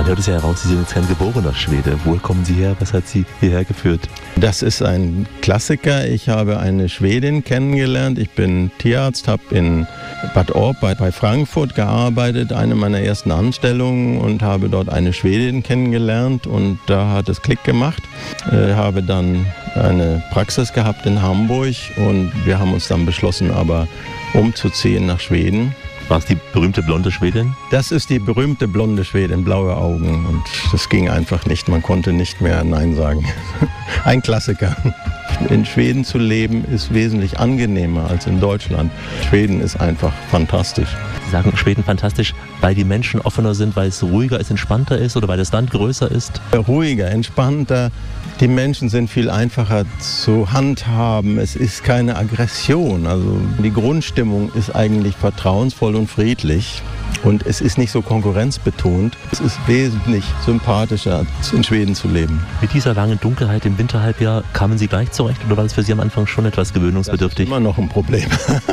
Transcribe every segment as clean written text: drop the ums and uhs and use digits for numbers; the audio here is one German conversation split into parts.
hört es ja heraus, Sie sind jetzt kein geborener Schwede. Woher kommen Sie her? Was hat Sie hierher geführt? Das ist ein Klassiker. Ich habe eine Schwedin kennengelernt. Ich bin Tierarzt, habe in Bad Orb bei Frankfurt gearbeitet, eine meiner ersten Anstellungen, und habe dort eine Schwedin kennengelernt, und da hat es Klick gemacht. Habe dann eine Praxis gehabt in Hamburg, und wir haben uns dann beschlossen, aber umzuziehen nach Schweden. War es die berühmte blonde Schwedin? Das ist die berühmte blonde Schwedin, blaue Augen, und das ging einfach nicht. Man konnte nicht mehr Nein sagen. Ein Klassiker. In Schweden zu leben ist wesentlich angenehmer als in Deutschland. Schweden ist einfach fantastisch. Sie sagen Schweden fantastisch, weil die Menschen offener sind, weil es ruhiger ist, entspannter ist oder weil das Land größer ist? Ruhiger, entspannter. Die Menschen sind viel einfacher zu handhaben. Es ist keine Aggression. Also die Grundstimmung ist eigentlich vertrauensvoll und friedlich. Und es ist nicht so konkurrenzbetont. Es ist wesentlich sympathischer, in Schweden zu leben. Mit dieser langen Dunkelheit im Winterhalbjahr kamen Sie gleich zurecht oder war das für Sie am Anfang schon etwas gewöhnungsbedürftig? Das ist immer noch ein Problem.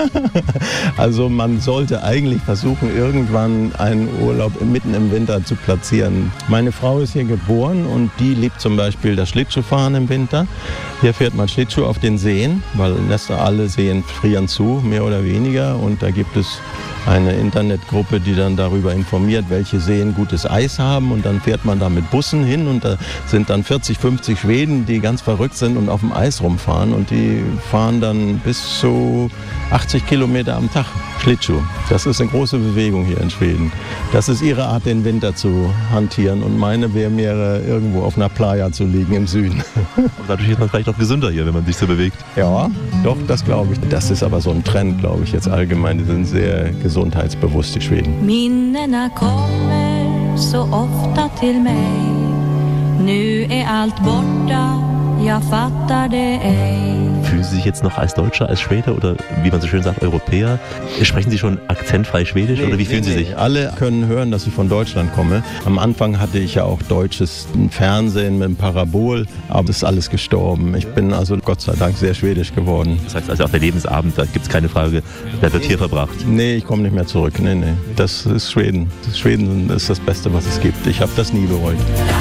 Also man sollte eigentlich versuchen, irgendwann einen Urlaub mitten im Winter zu platzieren. Meine Frau ist hier geboren, und die liebt zum Beispiel das Schlittschuhfahren im Winter. Hier fährt man Schlittschuh auf den Seen, weil alle Seen frieren zu, mehr oder weniger. Und da gibt es eine Internetgruppe, die dann darüber informiert, welche Seen gutes Eis haben, und dann fährt man da mit Bussen hin, und da sind dann 40, 50 Schweden, die ganz verrückt sind und auf dem Eis rumfahren, und die fahren dann bis zu 80 Kilometer am Tag Schlittschuh. Das ist eine große Bewegung hier in Schweden. Das ist ihre Art, den Winter zu hantieren, und meine wäre mehr irgendwo auf einer Playa zu liegen im Süden. Und dadurch ist man vielleicht auch gesünder hier, wenn man sich so bewegt. Ja, doch, das glaube ich. Das ist aber so ein Trend, glaube ich, jetzt allgemein. Die sind sehr gesundheitsbewusst, die Schweden. Minnena kommer så ofta till mig. Nu är allt borta, jag fattar det ej. Fühlen Sie sich jetzt noch als Deutscher, als Schwede oder wie man so schön sagt, Europäer? Sprechen Sie schon akzentfrei Schwedisch oder wie fühlen Sie sich? Alle können hören, dass ich von Deutschland komme. Am Anfang hatte ich ja auch deutsches Fernsehen mit dem Parabol, aber es ist alles gestorben. Ich bin also Gott sei Dank sehr schwedisch geworden. Das heißt also auch der Lebensabend, da gibt es keine Frage, der wird hier verbracht? Nee, ich komme nicht mehr zurück. Nee. Das ist Schweden. Schweden ist das Beste, was es gibt. Ich habe das nie bereut.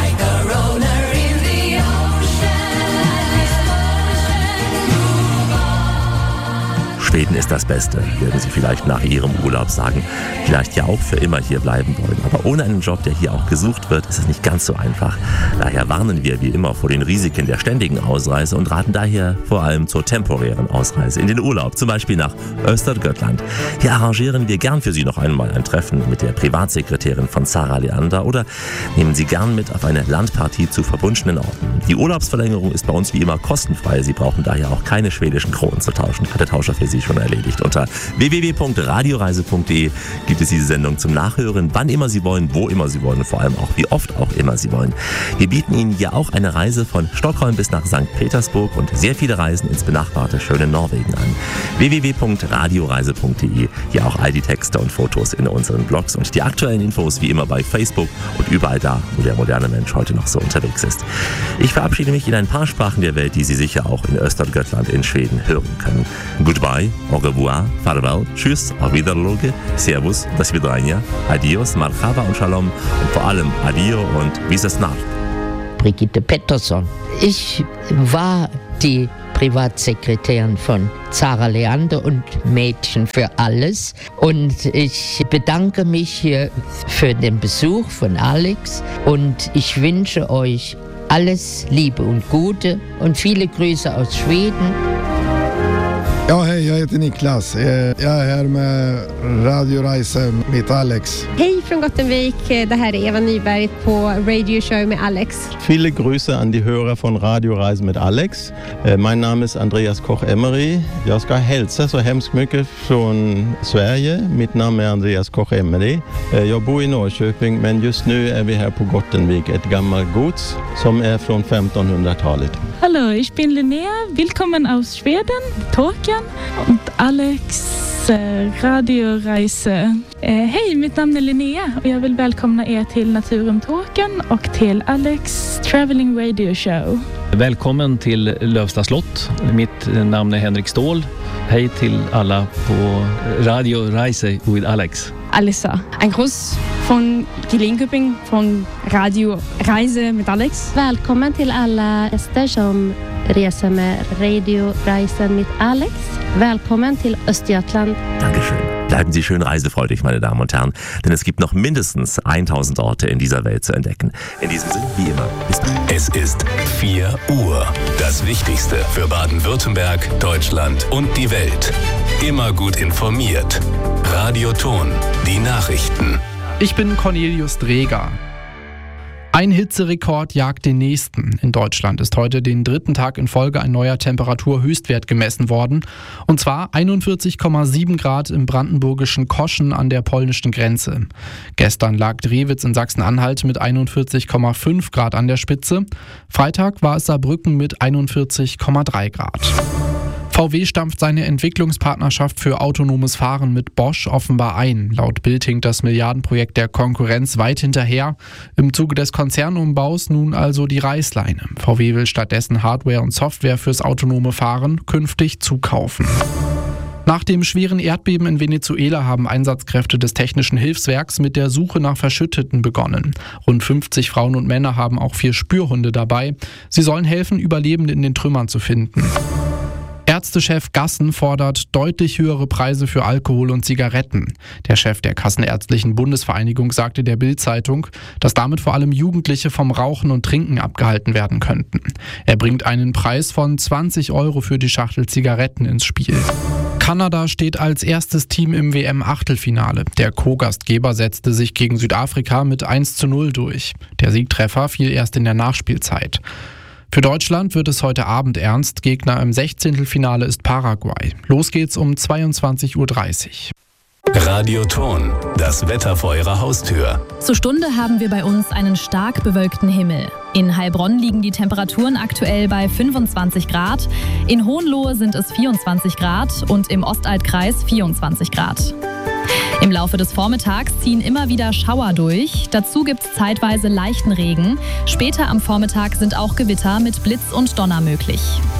Schweden ist das Beste, werden Sie vielleicht nach Ihrem Urlaub sagen. Vielleicht ja auch für immer hier bleiben wollen. Aber ohne einen Job, der hier auch gesucht wird, ist es nicht ganz so einfach. Daher warnen wir wie immer vor den Risiken der ständigen Ausreise und raten daher vor allem zur temporären Ausreise in den Urlaub, zum Beispiel nach Östergötland. Hier arrangieren wir gern für Sie noch einmal ein Treffen mit der Privatsekretärin von Sara Leander oder nehmen Sie gern mit auf eine Landpartie zu verbundenen Orten. Die Urlaubsverlängerung ist bei uns wie immer kostenfrei. Sie brauchen daher auch keine schwedischen Kronen zu tauschen. Hat der Tauscher für Sie schon erledigt. Unter www.radioreise.de gibt es diese Sendung zum Nachhören, wann immer Sie wollen, wo immer Sie wollen und vor allem auch wie oft auch immer Sie wollen. Wir bieten Ihnen hier auch eine Reise von Stockholm bis nach St. Petersburg und sehr viele Reisen ins benachbarte schöne Norwegen an. www.radioreise.de. Hier auch all die Texte und Fotos in unseren Blogs und die aktuellen Infos wie immer bei Facebook und überall da, wo der moderne Mensch heute noch so unterwegs ist. Ich verabschiede mich in ein paar Sprachen der Welt, die Sie sicher auch in Östergötland in Schweden hören können. Goodbye, au revoir, farewell, tschüss, auf Wiedersehen, servus, das Vidranja, adios, marhaba und shalom und vor allem adio und bis snart. Brigitte Pettersson. Ich war die Privatsekretärin von Sara Leander und Mädchen für alles. Und ich bedanke mich hier für den Besuch von Alex und ich wünsche euch alles Liebe und Gute und viele Grüße aus Schweden. Ja, hej, jag heter Niklas. Jag är här med Radioreise med Alex. Hej från Gottenvik, det här är Eva Nyberg på Radio Show med Alex. Viele Grüße an die Hörer von Radioreise mit Alex. Mein Name ist Andreas Koch-Emery. Jag ska hälsa så hemskt mycket från Sverige. Mitt namn är Andreas Koch-Emery. Jag bor i Norrköping, men just nu är vi här på Gottenvik, ett gammalt gods som är från 1500-talet. Hallo, ich bin Linnea. Willkommen aus Schweden, Tokio und Alex Radioreise. Hej, mitt namn är Linnea och jag vill välkomna er till Naturum Tåken och till Alex Traveling Radio Show. Välkommen till Lövsta slott. Mitt namn är Henrik Ståhl. Hej till alla på Radio Reise with Alex. Alissa. Ein Gruß von Linköping, von Radio Reise mit Alex. Välkommen till alla gäster som reser med Radio Reisen mit Alex. Välkommen till Östergötland. Dankeschön. Bleiben Sie schön reisefreudig, meine Damen und Herren, denn es gibt noch mindestens 1000 Orte in dieser Welt zu entdecken. In diesem Sinne, wie immer, bis bald. Es ist 4 Uhr. Das Wichtigste für Baden-Württemberg, Deutschland und die Welt. Immer gut informiert. Radio Ton, die Nachrichten. Ich bin Cornelius Dreger. Ein Hitzerekord jagt den nächsten. In Deutschland ist heute den 3. Tag in Folge ein neuer Temperaturhöchstwert gemessen worden. Und zwar 41,7 Grad im brandenburgischen Koschen an der polnischen Grenze. Gestern lag Drewitz in Sachsen-Anhalt mit 41,5 Grad an der Spitze. Freitag war es Saarbrücken mit 41,3 Grad. VW stampft seine Entwicklungspartnerschaft für autonomes Fahren mit Bosch offenbar ein. Laut Bild hinkt das Milliardenprojekt der Konkurrenz weit hinterher. Im Zuge des Konzernumbaus nun also die Reißleine. VW will stattdessen Hardware und Software fürs autonome Fahren künftig zukaufen. Nach dem schweren Erdbeben in Venezuela haben Einsatzkräfte des Technischen Hilfswerks mit der Suche nach Verschütteten begonnen. Rund 50 Frauen und Männer haben auch 4 Spürhunde dabei. Sie sollen helfen, Überlebende in den Trümmern zu finden. Ärztechef Gassen fordert deutlich höhere Preise für Alkohol und Zigaretten. Der Chef der Kassenärztlichen Bundesvereinigung sagte der Bild-Zeitung, dass damit vor allem Jugendliche vom Rauchen und Trinken abgehalten werden könnten. Er bringt einen Preis von 20 € für die Schachtel Zigaretten ins Spiel. Kanada steht als erstes Team im WM-Achtelfinale. Der Co-Gastgeber setzte sich gegen Südafrika mit 1:0 durch. Der Siegtreffer fiel erst in der Nachspielzeit. Für Deutschland wird es heute Abend ernst. Gegner im 16. Finale ist Paraguay. Los geht's um 22:30 Uhr. Radio Ton, das Wetter vor Ihrer Haustür. Zur Stunde haben wir bei uns einen stark bewölkten Himmel. In Heilbronn liegen die Temperaturen aktuell bei 25 Grad. In Hohenlohe sind es 24 Grad und im Ostaltkreis 24 Grad. Im Laufe des Vormittags ziehen immer wieder Schauer durch. Dazu gibt es zeitweise leichten Regen. Später am Vormittag sind auch Gewitter mit Blitz und Donner möglich.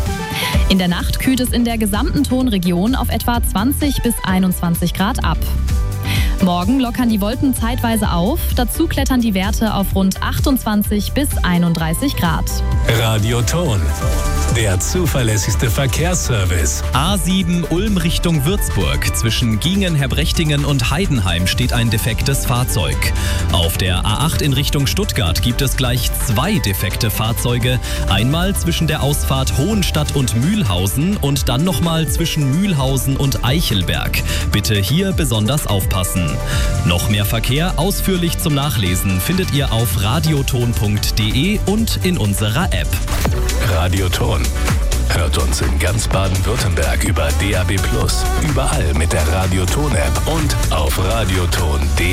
In der Nacht kühlt es in der gesamten Tonregion auf etwa 20 bis 21 Grad ab. Morgen lockern die Wolken zeitweise auf. Dazu klettern die Werte auf rund 28 bis 31 Grad. Radio Ton, der zuverlässigste Verkehrsservice. A7 Ulm Richtung Würzburg. Zwischen Giengen, Herbrechtingen und Heidenheim steht ein defektes Fahrzeug. Auf der A8 in Richtung Stuttgart gibt es gleich 2 defekte Fahrzeuge. Einmal zwischen der Ausfahrt Hohenstadt und Mühlhausen und dann nochmal zwischen Mühlhausen und Eichelberg. Bitte hier besonders aufpassen. Noch mehr Verkehr ausführlich zum Nachlesen findet ihr auf radioton.de und in unserer App. Radio Ton hört uns in ganz Baden-Württemberg über DAB+, überall mit der Radio Ton App und auf radioton.de.